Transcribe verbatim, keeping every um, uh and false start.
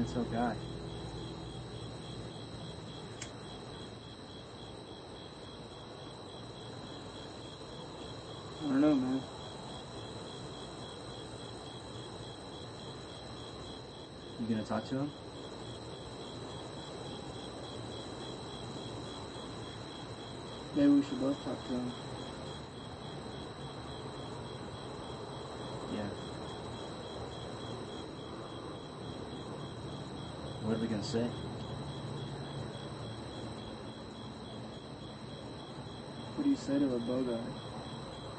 man. So guy. I don't know, man. You gonna talk to him? Maybe we should both talk to him. Yeah. What are we gonna say? What do you say to a bow guy?